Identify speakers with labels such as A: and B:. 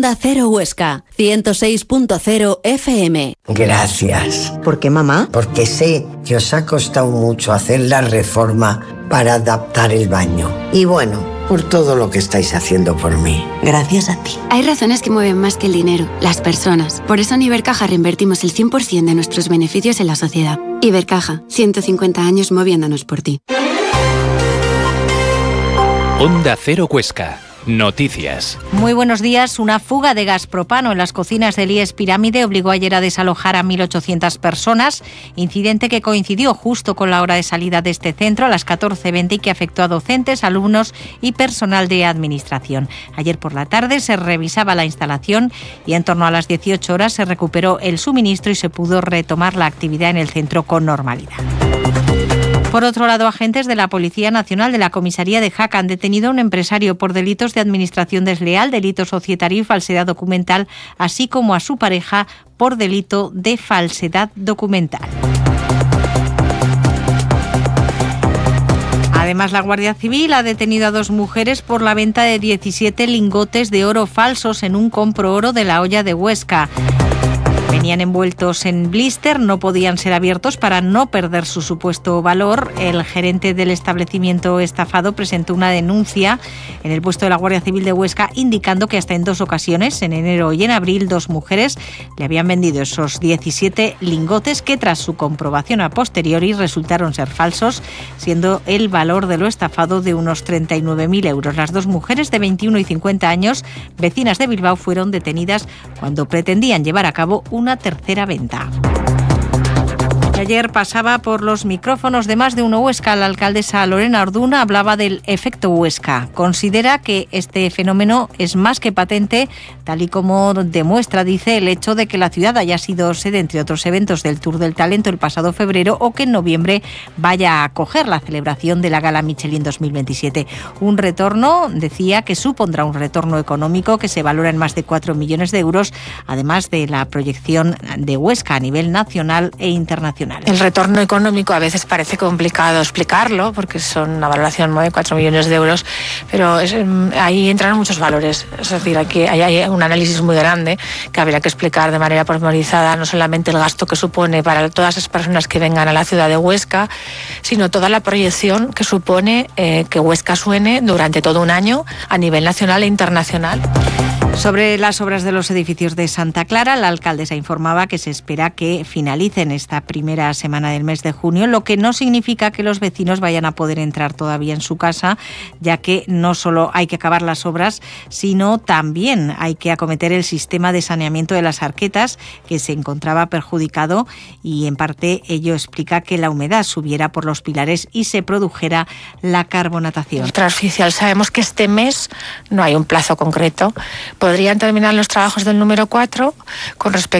A: Onda Cero Huesca, 106.0 FM.
B: Gracias.
C: ¿Por qué, mamá?
B: Porque sé que os ha costado mucho hacer la reforma para adaptar el baño. Y bueno, por todo lo que estáis haciendo por mí.
C: Gracias a ti.
D: Hay razones que mueven más que el dinero, las personas. Por eso en Ibercaja reinvertimos el 100% de nuestros beneficios en la sociedad. Ibercaja, 150 años moviéndonos por ti.
E: Onda Cero Huesca. Noticias.
F: Muy buenos días. Una fuga de gas propano en las cocinas del IES Pirámide obligó ayer a desalojar a 1.800 personas, incidente que coincidió justo con la hora de salida de este centro a las 14:20 y que afectó a docentes, alumnos y personal de administración. Ayer por la tarde se revisaba la instalación y en torno a las 18 horas se recuperó el suministro y se pudo retomar la actividad en el centro con normalidad. Por otro lado, agentes de la Policía Nacional de la Comisaría de Jaca han detenido a un empresario por delitos de administración desleal, delito societario y falsedad documental, así como a su pareja por delito de falsedad documental. Además, la Guardia Civil ha detenido a 2 mujeres por la venta de 17 lingotes de oro falsos en un Compro-Oro de la Hoya de Huesca. Venían envueltos en blister, no podían ser abiertos para no perder su supuesto valor. El gerente del establecimiento estafado presentó una denuncia en el puesto de la Guardia Civil de Huesca, indicando que hasta en 2 ocasiones, en enero y en abril, 2 mujeres le habían vendido esos 17 lingotes que tras su comprobación a posteriori resultaron ser falsos, siendo el valor de lo estafado de unos 39.000 euros. Las 2 mujeres de 21 y 50 años, vecinas de Bilbao, fueron detenidas cuando pretendían llevar a cabo una tercera venta. Ayer pasaba por los micrófonos de Más de Uno Huesca. La alcaldesa Lorena Orduna hablaba del efecto Huesca. Considera que este fenómeno es más que patente, tal y como demuestra, dice, el hecho de que la ciudad haya sido sede, entre otros eventos, del Tour del Talento el pasado febrero o que en noviembre vaya a acoger la celebración de la Gala Michelin 2027. Un retorno, decía, que supondrá un retorno económico que se valora en más de 4 millones de euros, además de la proyección de Huesca a nivel nacional e internacional.
G: El retorno económico a veces parece complicado explicarlo porque son una valoración de 4 millones de euros, pero ahí entran muchos valores. Es decir, aquí hay un análisis muy grande que habría que explicar de manera pormenorizada, no solamente el gasto que supone para todas las personas que vengan a la ciudad de Huesca, sino toda la proyección que supone que Huesca suene durante todo un año a nivel nacional e internacional.
F: Sobre las obras de los edificios de Santa Clara, la alcaldesa informaba que se espera que finalicen esta primera semana del mes de junio, lo que no significa que los vecinos vayan a poder entrar todavía en su casa, ya que no solo hay que acabar las obras, sino también hay que acometer el sistema de saneamiento de las arquetas, que se encontraba perjudicado, y en parte ello explica que la humedad subiera por los pilares y se produjera la carbonatación.
G: Extraoficial, sabemos que este mes no hay un plazo concreto. Podrían terminar los trabajos del número 4 con respecto